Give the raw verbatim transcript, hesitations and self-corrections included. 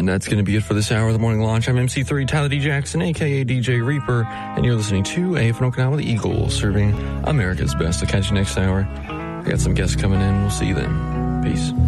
And that's going to be it for this hour of the Morning Launch. I'm M C three, Tyler D. Jackson, a k a. D J Reaper, and you're listening to A F N Okinawa, the Eagle, serving America's best. I'll catch you next hour. I got some guests coming in. We'll see you then. Peace.